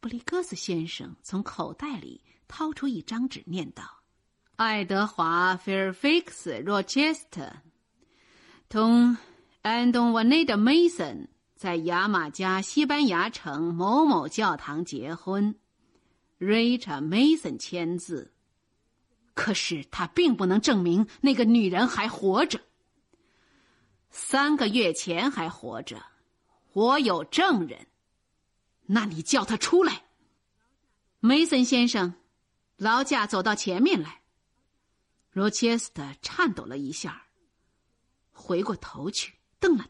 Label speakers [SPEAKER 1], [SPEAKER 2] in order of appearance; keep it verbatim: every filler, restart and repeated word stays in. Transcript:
[SPEAKER 1] 布利戈斯先生从口袋里掏出一张纸，念道：爱德华·菲尔菲克斯·罗切斯特同安东瓦内德·梅森在牙买加西班牙城某某教堂结婚，瑞查·梅森签字。可是他并不能证明那个女人还活着。三个月前还活着，我有证人。那你叫他出来。梅森先生，劳驾走到前面来。罗切斯特颤抖了一下，回过头去瞪了